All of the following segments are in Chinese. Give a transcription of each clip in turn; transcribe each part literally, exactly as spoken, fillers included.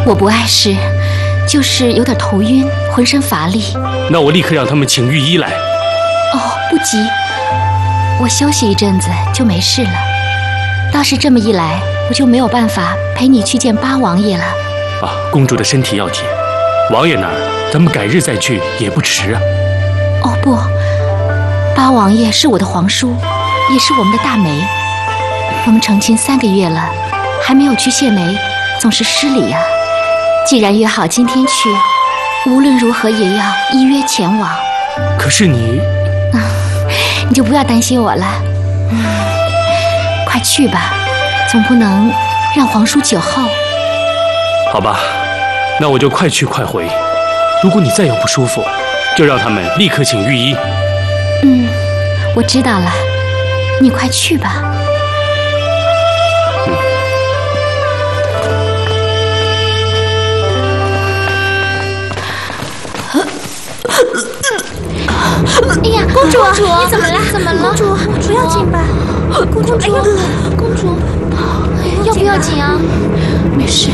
我不碍事，就是有点头晕，浑身乏力。 那我立刻让他们请御医来。 哦，不急，我休息一阵子就没事了。倒是这么一来，我就没有办法陪你去见八王爷了。 啊，公主的身体要紧，王爷那儿咱们改日再去也不迟啊。 哦不，八王爷是我的皇叔，也是我们的大媒。我们成亲三个月了，还没有去谢媒，总是失礼啊。既然约好今天去，无论如何也要依约前往。 可是你， 啊，你就不要担心我了。嗯，快去吧，总不能让皇叔久候。 好吧，那我就快去快回。如果你再有不舒服，就让他们立刻请御医。 嗯，我知道了，你快去吧。 嗯。 哎呀，公主，你怎么了？怎么了？公主，不要紧吧？公主，哎呀，公主，要不要紧啊？没事。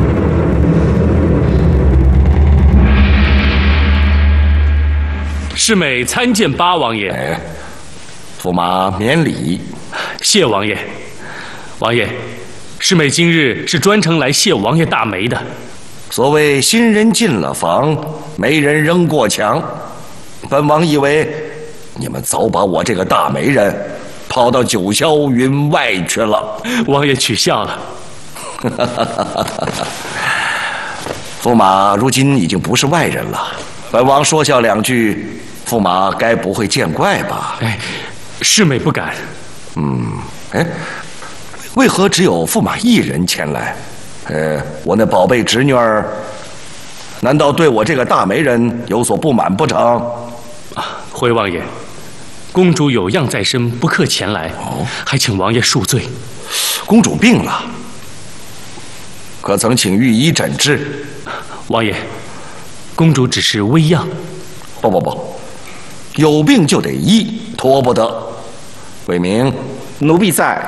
世美参见八王爷。 哎，驸马免礼。 谢王爷。王爷，世美今日是专程来谢王爷大媒的。 所谓新人进了房，媒人扔过墙。本王以为你们早把我这个大媒人抛到九霄云外去了。 王爷取笑了。 驸马如今已经不是外人了，本王说笑两句，驸马该不会见怪吧？ 哎，世美不敢。 嗯，哎，为何只有驸马一人前来？呃，我那宝贝侄女儿，难道对我这个大媒人有所不满不成？ 啊，回王爷，公主有恙在身，不克前来，哦，还请王爷恕罪。 公主病了，可曾请御医诊治？ 王爷，公主只是微恙。 不不不，有病就得医，拖不得。伟明， 奴婢在。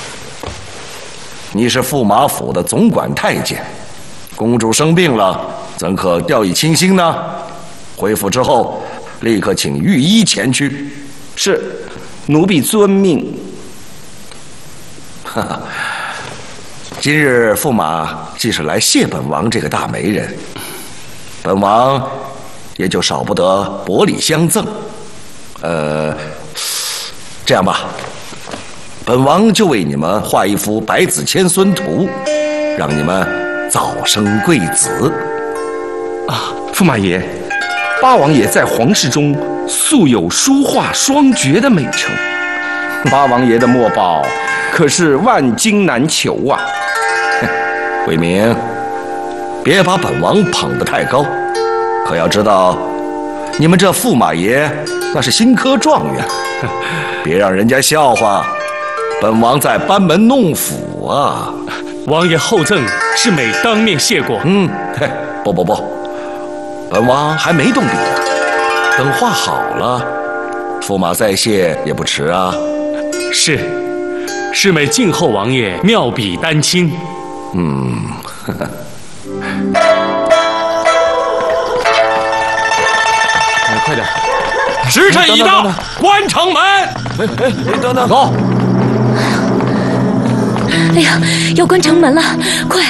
你是驸马府的总管太监，公主生病了，怎可掉以轻心呢？回府之后，立刻请御医前去。 是，奴婢遵命。 哈哈，今日驸马既是来谢本王这个大媒人，本王也就少不得薄礼相赠。呃，这样吧，本王就为你们画一幅百子千孙图，让你们早生贵子。 啊，驸马爷，八王爷在皇室中素有书画双绝的美称，八王爷的墨宝可是万金难求啊！ 伟明，别把本王捧得太高，可要知道，你们这驸马爷那是新科状元，别让人家笑话。本王在班门弄斧啊！ 王爷厚赠，世美当面谢过。 嗯，嘿，不不不，本王还没动笔呢，等画好了，驸马再谢也不迟啊。 是，世美静候王爷妙笔丹青。 嗯，呵呵。 哎，快点！ 时辰已到，关城门。 哎哎，等等， 走。 哎呀，要关城门了，快！